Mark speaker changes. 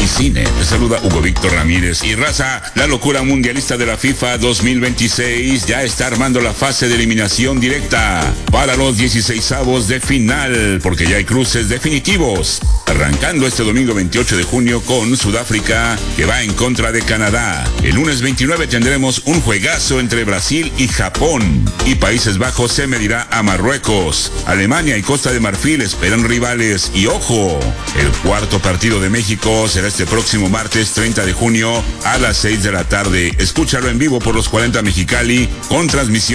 Speaker 1: y cine. Te saluda Hugo Víctor Ramírez. Y raza, la locura mundialista de la FIFA 2026 ya está armando la fase de eliminación directa para los 16avos de final, porque ya hay cruces definitivos. Arrancando este domingo 28 de junio con Sudáfrica, que va en contra de Canadá. El lunes 29 tendremos un juegazo entre Brasil y Japón. Y Países Bajos se medirá a Marruecos. Alemania y Costa de Marfil esperan rivales. Y ojo, el cuarto partido de México será este próximo martes 30 de junio a las 6 de la tarde. Escúchalo en vivo por los 40 Mexicali con transmisión